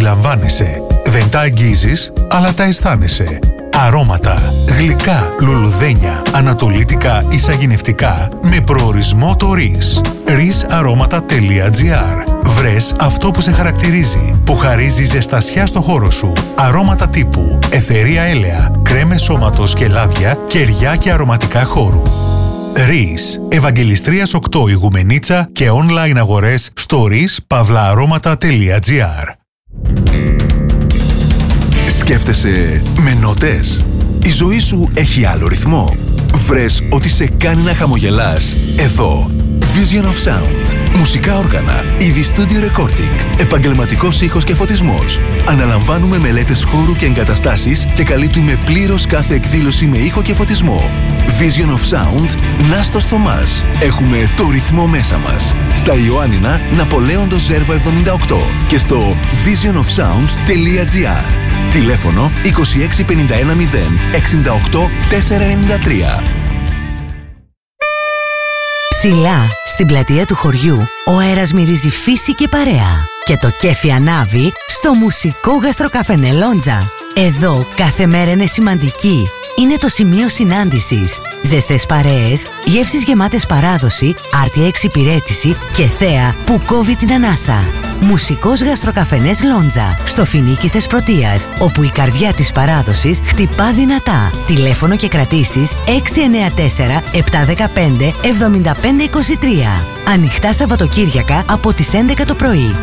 αντιλαμβάνεσαι. Δεν τα αγγίζεις, αλλά τα αισθάνεσαι. Αρώματα, γλυκά, λουλουδένια, ανατολίτικα ή σαγηνευτικά με προορισμό το RIS. risaroματα.gr. Βρες αυτό που σε χαρακτηρίζει, που χαρίζει ζεστασιά στο χώρο σου. Αρώματα τύπου αιθερία έλαια, κρέμες σώματος και λάδια, κεριά και αρωματικά χώρου. RIS. Ευαγγελιστρίας 8 Ηγουμενίτσα και online αγορές στο rispavlaaroματα.gr. Σκέφτεσαι με νότες? Η ζωή σου έχει άλλο ρυθμό? Βρες ότι σε κάνει να χαμογελάς? Εδώ Vision of Sound. Μουσικά όργανα, είδη studio recording, επαγγελματικός ήχος και φωτισμός. Αναλαμβάνουμε μελέτες χώρου και εγκαταστάσεις και καλύπτουμε πλήρως κάθε εκδήλωση με ήχο και φωτισμό. Vision of Sound, Νάστος Θωμάς. Έχουμε το ρυθμό μέσα μας. Στα Ιωάννινα, Ναπολέοντος Ζέρβο 78 και στο visionofsound.gr. Τηλέφωνο 26 51 0 68 493. Ψηλά, στην πλατεία του χωριού, ο αέρας μυρίζει φύση και παρέα. Και το κέφι ανάβει στο μουσικό γαστροκαφενέ Λόντζα. Εδώ κάθε μέρα είναι σημαντική. Είναι το σημείο συνάντησης. Ζεστές παρέες, γεύσεις γεμάτες παράδοση, άρτια εξυπηρέτηση και θέα που κόβει την ανάσα. Μουσικός γαστροκαφενές Λόντζα, στο Φινίκι Θεσπρωτείας, όπου η καρδιά της παράδοσης χτυπά δυνατά. Τηλέφωνο και κρατήσεις 694 715 7523. Ανοιχτά Σαββατοκύριακα από τις 11 το πρωί.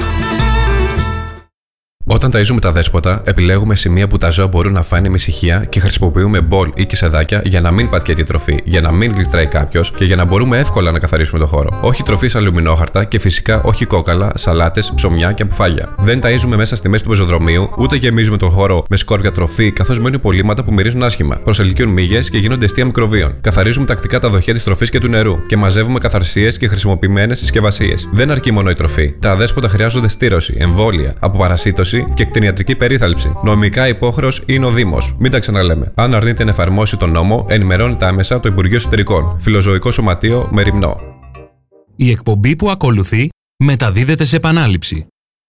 Όταν ταΐζουμε τα δέσποτα, επιλέγουμε σημεία που τα ζώα μπορούν να φάνε με ησυχία και χρησιμοποιούμε μπολ ή κισεδάκια για να μην πατιέται η τροφή, για να μην γλιστράει κάποιος και για να μπορούμε εύκολα να καθαρίσουμε το χώρο. Όχι τροφή σε αλουμινόχαρτα και φυσικά όχι κόκαλα, σαλάτες, ψωμιά και αποφάγια. Δεν ταΐζουμε μέσα στη μέση του πεζοδρομίου, ούτε γεμίζουμε τον χώρο με σκόρπια τροφή, καθώς μένουν υπολείμματα που μυρίζουν άσχημα, προσελκύουν μύγες και γίνονται αιστεία μικροβίων. Καθαρίζουμε τακτικά τα δοχεία της τροφής και του νερού και μαζεύουμε καθαρσίες και χρησιμοποιημένες συσκευασίες. Δεν αρκεί μόνο η τροφή. Τα δέσποτα χρειάζονται στήρωση, εμβόλια, αποπαρασίτωση και κτηνιατρική περίθαλψη. Νομικά υπόχρεος είναι ο Δήμος. Μην τα ξαναλέμε. Αν αρνείται να εφαρμόσει τον νόμο, ενημερώνεται άμεσα το Υπουργείο Εσωτερικών. Φιλοζωικό Σωματείο Μεριμνό. Η εκπομπή που ακολουθεί μεταδίδεται σε επανάληψη.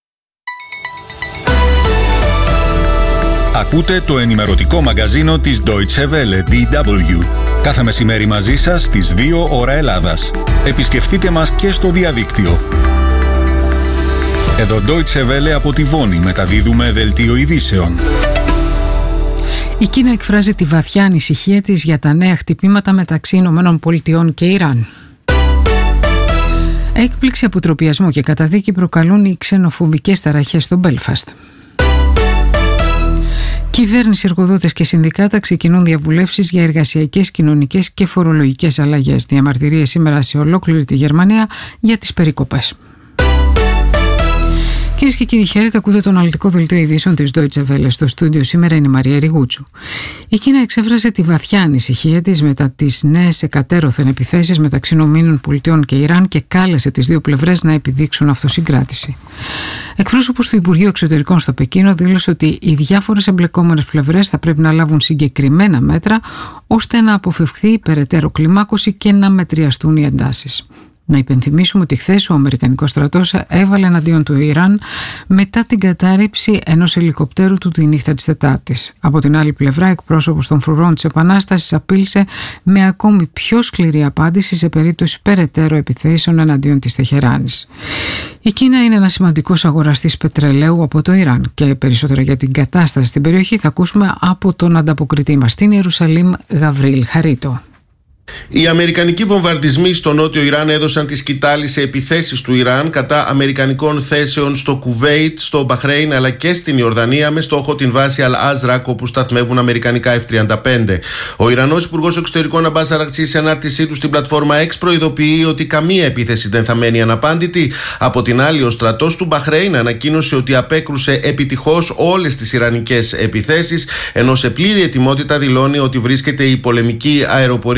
Ακούτε το ενημερωτικό μαγκαζίνο της Deutsche Welle DW. Κάθε μεσημέρι μαζί σας στις 2 ώρα Ελλάδας. Επισκεφτείτε μας και στο διαδίκτυο. Εδώ Deutsche Welle από τη Βόνη μεταδίδουμε δελτίο ειδήσεων. Η Κίνα εκφράζει τη βαθιά ανησυχία της για τα νέα χτυπήματα μεταξύ ΗΠΑ και Ιράν. Έκπληξη, αποτροπιασμό και καταδίκη προκαλούν οι ξενοφοβικές ταραχές στο Μπέλφαστ. Κυβέρνηση, εργοδότες και συνδικάτα ξεκινούν διαβουλεύσεις για εργασιακές, κοινωνικές και φορολογικές αλλαγές. Διαμαρτυρίες σήμερα σε ολόκληρη τη Γερμανία για τις περικοπές. Κυρίες και κύριοι, χαίρετε, ακούτε το αναλυτικό δελτίο ειδήσεων της Deutsche Welle. Στο στούντιο σήμερα είναι η Μαρία Ριγούτσου. Η Κίνα εξέφρασε τη βαθιά ανησυχία της μετά τις νέες εκατέρωθεν επιθέσεις μεταξύ ΗΠΑ και Ιράν και κάλεσε τις δύο πλευρές να επιδείξουν αυτοσυγκράτηση. Εκπρόσωπος του Υπουργείου Εξωτερικών στο Πεκίνο δήλωσε ότι οι διάφορες εμπλεκόμενες πλευρές θα πρέπει να λάβουν συγκεκριμένα μέτρα ώστε να αποφευχθεί η περαιτέρω κλιμάκωση και να μετριαστούν οι εντάσεις. Να υπενθυμίσουμε ότι χθες ο Αμερικανικός στρατός έβαλε εναντίον του Ιράν μετά την κατάρριψη ενός ελικοπτέρου του τη νύχτα της Τετάρτης. Από την άλλη πλευρά, εκπρόσωπος των φρουρών της Επανάστασης απείλησε με ακόμη πιο σκληρή απάντηση σε περίπτωση περαιτέρω επιθέσεων εναντίον της Τεχεράνης. Η Κίνα είναι ένας σημαντικός αγοραστής πετρελαίου από το Ιράν και περισσότερα για την κατάσταση στην περιοχή θα ακούσουμε από τον ανταποκριτή μας στην Ιερουσαλήμ, Γαβρίλ Χαρίτο. Οι αμερικανικοί βομβαρδισμοί στο νότιο Ιράν έδωσαν τη σκητάλη σε επιθέσεις του Ιράν κατά αμερικανικών θέσεων στο Κουβέιτ, στο Μπαχρέιν αλλά και στην Ιορδανία με στόχο την βάση Αλ-Αζρακ όπου σταθμεύουν αμερικανικά F-35. Ο Ιρανός Υπουργός Εξωτερικών Αμπάς Αραγτσί σε ανάρτησή του στην πλατφόρμα X προειδοποιεί ότι καμία επίθεση δεν θα μένει αναπάντητη. Από την άλλη, ο στρατός του Μπαχρέιν ανακοίνωσε ότι απέκρουσε επιτυχώς όλες τις ιρανικές επιθέσεις, ενώ σε πλήρη ετοιμότητα δηλώνει ότι βρίσκεται η πολεμική αεροπορία της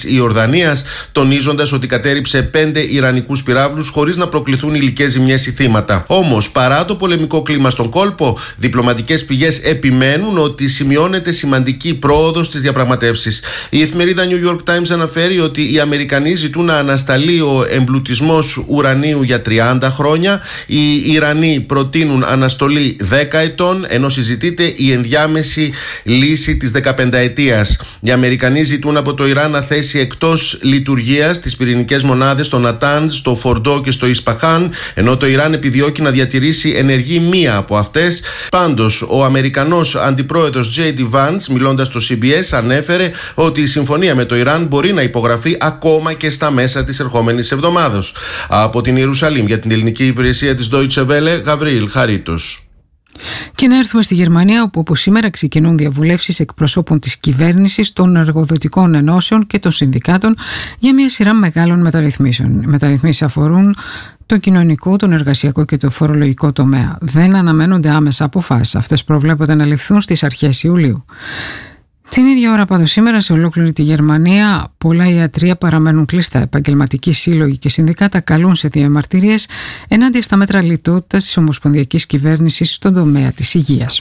Ιορδανίας, τονίζοντας ότι κατέρριψε 5 ιρανικούς πυράβλους χωρίς να προκληθούν υλικές ζημιές ή θύματα. Όμως, παρά το πολεμικό κλίμα στον κόλπο, διπλωματικές πηγές επιμένουν ότι σημειώνεται σημαντική πρόοδος στις διαπραγματεύσεις. Η εφημερίδα New York Times αναφέρει ότι οι Αμερικανοί ζητούν να ανασταλεί ο εμπλουτισμός ουρανίου για 30 χρόνια. Οι Ιρανοί προτείνουν αναστολή 10 ετών, ενώ συζητείται η ενδιάμεση λύση της 15ετίας. Οι Αμερικανοί ζητούν από το Ιράν να θέσει εκτός λειτουργίας τις πυρηνικές μονάδες στο Νατάνζ, στο Φορντό και στο Ισπαχάν, ενώ το Ιράν επιδιώκει να διατηρήσει ενεργή μία από αυτές. Πάντως, ο Αμερικανός αντιπρόεδρος J.D. Vance, μιλώντας στο CBS, ανέφερε ότι η συμφωνία με το Ιράν μπορεί να υπογραφεί ακόμα και στα μέσα της ερχόμενης εβδομάδος. Από την Ιερουσαλήμ για την ελληνική υπηρεσία της Deutsche Welle, Γαβρίλ Χαρίτος. Και να έρθουμε στη Γερμανία, όπου από σήμερα ξεκινούν διαβουλεύσεις εκπροσώπων της κυβέρνησης, των εργοδοτικών ενώσεων και των συνδικάτων για μια σειρά μεγάλων μεταρρυθμίσεων. Οι μεταρρυθμίσεις αφορούν το κοινωνικό, τον εργασιακό και το φορολογικό τομέα. Δεν αναμένονται άμεσα αποφάσεις. Αυτές προβλέπονται να ληφθούν στις αρχές Ιουλίου. Την ίδια ώρα πάντως σήμερα σε ολόκληρη τη Γερμανία πολλά ιατρεία παραμένουν κλειστά. Επαγγελματικοί σύλλογοι και συνδικάτα καλούν σε διαμαρτυρίες ενάντια στα μέτρα λιτότητας της ομοσπονδιακής κυβέρνησης στον τομέα της υγείας.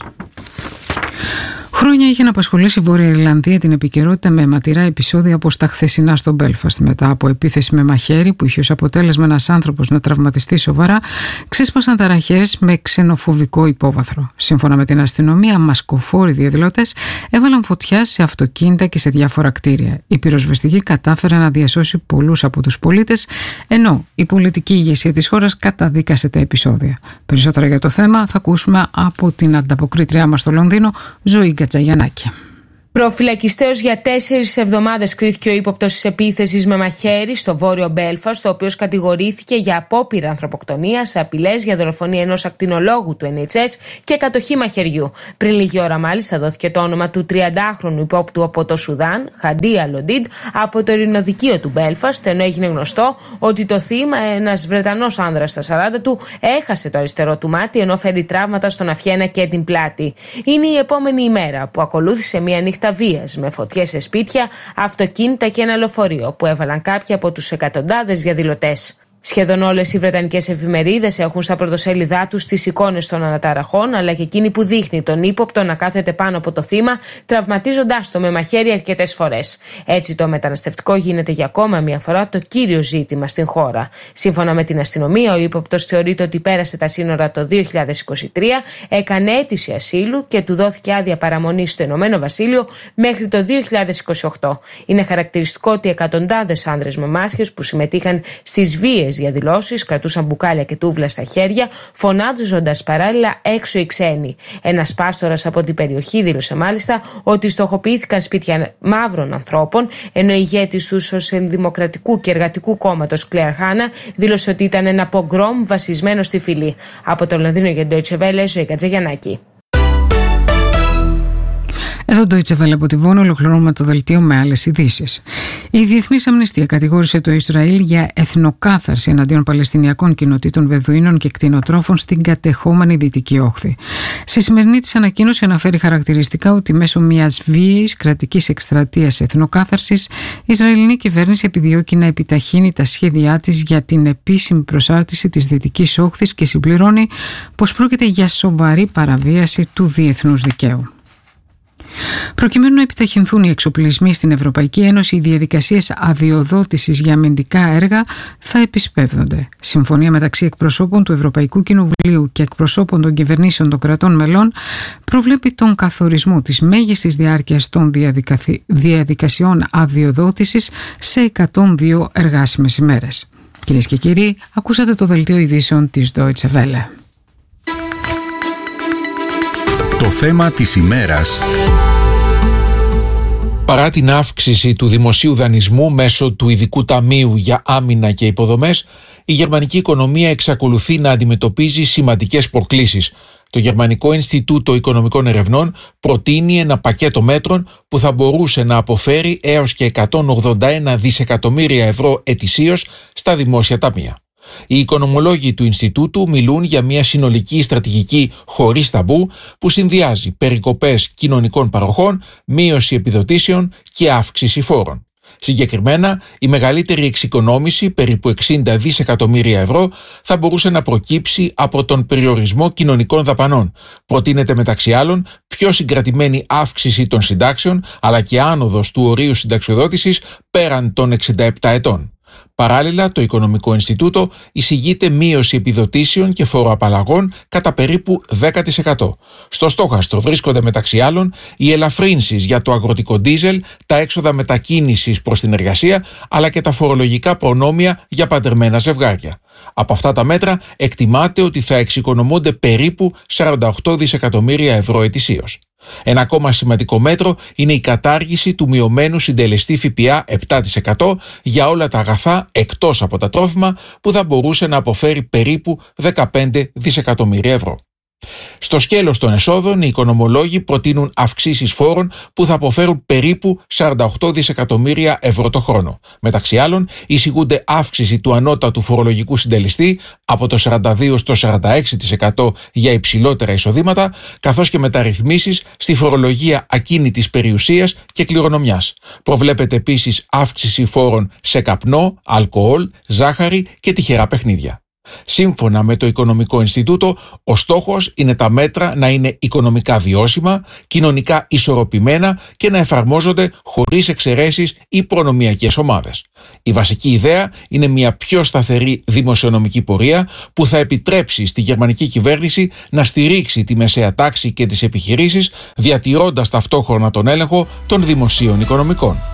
Χρόνια είχε να απασχολήσει η Βόρεια Ιρλανδία την επικαιρότητα με αιματηρά επεισόδια όπως τα χθεσινά στο Μπέλφαστ. Μετά από επίθεση με μαχαίρι που είχε ως αποτέλεσμα ένας άνθρωπος να τραυματιστεί σοβαρά, ξέσπασαν ταραχές με ξενοφοβικό υπόβαθρο. Σύμφωνα με την αστυνομία, μασκοφόροι διαδηλώτες έβαλαν φωτιά σε αυτοκίνητα και σε διάφορα κτίρια. Η πυροσβεστική κατάφερε να διασώσει πολλούς από τους πολίτες, ενώ η πολιτική ηγεσία της χώρας καταδίκασε τα επεισόδια. Περισσότερα για το θέμα θα ακούσουμε από την ανταποκρίτριά μας στο Λονδίνο, Ζωή Κατζαγιαννάκη. Προφυλακιστέως για 4 εβδομάδες κρίθηκε ο ύποπτος της επίθεσης με μαχαίρι στο βόρειο Μπέλφαστ, ο οποίος κατηγορήθηκε για απόπειρα ανθρωποκτονίας, απειλές για δολοφονία ενός ακτινολόγου του NHS και κατοχή μαχαιριού. Πριν λίγη ώρα, μάλιστα, δόθηκε το όνομα του 30χρονου υπόπτου από το Σουδάν, Χαντί Αλοντίντ, από το ειρηνοδικείο του Μπέλφαστ, ενώ έγινε γνωστό ότι το θύμα, ένας Βρετανός άνδρας στα 40 του, έχασε το αριστερό του μάτι ενώ φέρει τραύματα στον αυχένα και την πλάτη. Είναι η επόμενη ημέρα που ακολούθησε μια νύχτα βίας με φωτιές σε σπίτια, αυτοκίνητα και ένα λεωφορείο που έβαλαν κάποιοι από τους εκατοντάδες διαδηλωτές. Σχεδόν όλες οι βρετανικές εφημερίδες έχουν στα πρωτοσέλιδά τους τις εικόνες των αναταραχών, αλλά και εκείνη που δείχνει τον ύποπτο να κάθεται πάνω από το θύμα, τραυματίζοντάς το με μαχαίρι αρκετές φορές. Έτσι, το μεταναστευτικό γίνεται για ακόμα μια φορά το κύριο ζήτημα στην χώρα. Σύμφωνα με την αστυνομία, ο ύποπτος θεωρείται ότι πέρασε τα σύνορα το 2023, έκανε αίτηση ασύλου και του δόθηκε άδεια παραμονής στο Ηνωμένο Βασίλειο μέχρι το 2028. Είναι χαρακτηριστικό ότι εκατοντάδες άνδρες με μάσχες που συμμετείχαν στις βίες διαδηλώσεις κρατούσαν μπουκάλια και τούβλα στα χέρια, φωνάζοντας παράλληλα έξω οι ξένοι. Ένας πάστορας από την περιοχή δήλωσε μάλιστα ότι στοχοποιήθηκαν σπίτια μαύρων ανθρώπων, ενώ η ηγέτης του Σοσιαλδημοκρατικού και Εργατικού Κόμματος, Κλέαρ Χάνα, δήλωσε ότι ήταν ένα πογκρόμ βασισμένο στη φυλή. Από το Λονδίνο για την Deutsche Welle, Ζωή Κατζαγιαννάκη. Εδώ το Deutsche Welle από τη Βόνη, ολοκληρώνουμε το δελτίο με άλλες ειδήσεις. Η Διεθνής Αμνηστία κατηγόρησε το Ισραήλ για εθνοκάθαρση εναντίον Παλαιστινιακών κοινοτήτων Βεδουίνων και κτηνοτρόφων στην κατεχόμενη Δυτική Όχθη. Σε σημερινή της ανακοίνωση αναφέρει χαρακτηριστικά ότι μέσω μιας βίαιης κρατικής εκστρατείας εθνοκάθαρσης, η Ισραηλινή κυβέρνηση επιδιώκει να επιταχύνει τα σχέδιά της για την επίσημη προσάρτηση της Δυτικής Όχθης και συμπληρώνει πως πρόκειται για σοβαρή παραβίαση του διεθνούς δικαίου. Προκειμένου να επιταχυνθούν οι εξοπλισμοί στην Ευρωπαϊκή Ένωση, οι διαδικασίες αδειοδότησης για αμυντικά έργα θα επισπεύδονται. Συμφωνία μεταξύ εκπροσώπων του Ευρωπαϊκού Κοινοβουλίου και εκπροσώπων των κυβερνήσεων των κρατών μελών προβλέπει τον καθορισμό της μέγιστης διάρκειας των διαδικασιών αδειοδότησης σε 102 εργάσιμες ημέρες. Κυρίες και κύριοι, ακούσατε το δελτίο ειδήσεων της Deutsche Welle. Το θέμα της ημέρας. Παρά την αύξηση του δημοσίου δανεισμού μέσω του Ειδικού Ταμείου για Άμυνα και Υποδομές, η γερμανική οικονομία εξακολουθεί να αντιμετωπίζει σημαντικές προκλήσεις. Το Γερμανικό Ινστιτούτο Οικονομικών Ερευνών προτείνει ένα πακέτο μέτρων που θα μπορούσε να αποφέρει έως και 181 δισεκατομμύρια ευρώ ετησίως στα δημόσια ταμεία. Οι οικονομολόγοι του Ινστιτούτου μιλούν για μια συνολική στρατηγική χωρίς ταμπού που συνδυάζει περικοπές κοινωνικών παροχών, μείωση επιδοτήσεων και αύξηση φόρων. Συγκεκριμένα, η μεγαλύτερη εξοικονόμηση, περίπου 60 δισεκατομμύρια ευρώ, θα μπορούσε να προκύψει από τον περιορισμό κοινωνικών δαπανών. Προτείνεται μεταξύ άλλων πιο συγκρατημένη αύξηση των συντάξεων, αλλά και άνοδος του ορίου συνταξιοδότησης πέραν των 67 ετών. Παράλληλα, το Οικονομικό Ινστιτούτο εισηγείται μείωση επιδοτήσεων και φοροαπαλλαγών κατά περίπου 10%. Στο στόχαστρο βρίσκονται μεταξύ άλλων οι ελαφρύνσεις για το αγροτικό ντίζελ, τα έξοδα μετακίνησης προς την εργασία, αλλά και τα φορολογικά προνόμια για παντρεμένα ζευγάρια. Από αυτά τα μέτρα εκτιμάται ότι θα εξοικονομούνται περίπου 48 δισεκατομμύρια ευρώ ετησίως. Ένα ακόμα σημαντικό μέτρο είναι η κατάργηση του μειωμένου συντελεστή ΦΠΑ 7% για όλα τα αγαθά εκτός από τα τρόφιμα, που θα μπορούσε να αποφέρει περίπου 15 δισεκατομμύρια ευρώ. Στο σκέλος των εσόδων, οι οικονομολόγοι προτείνουν αυξήσεις φόρων που θα αποφέρουν περίπου 48 δισεκατομμύρια ευρώ το χρόνο. Μεταξύ άλλων, εισηγούνται αύξηση του ανώτατου φορολογικού συντελεστή από το 42% στο 46% για υψηλότερα εισοδήματα, καθώς και μεταρρυθμίσεις στη φορολογία ακίνητης περιουσίας και κληρονομιάς. Προβλέπεται επίσης αύξηση φόρων σε καπνό, αλκοόλ, ζάχαρη και τυχερά παιχνίδια. Σύμφωνα με το Οικονομικό Ινστιτούτο, ο στόχος είναι τα μέτρα να είναι οικονομικά βιώσιμα, κοινωνικά ισορροπημένα και να εφαρμόζονται χωρίς εξαιρέσεις ή προνομιακές ομάδες. Η βασική ιδέα είναι μια πιο σταθερή δημοσιονομική πορεία που θα επιτρέψει στη γερμανική κυβέρνηση να στηρίξει τη μεσαία τάξη και τις επιχειρήσεις, διατηρώντας ταυτόχρονα τον έλεγχο των δημοσίων οικονομικών.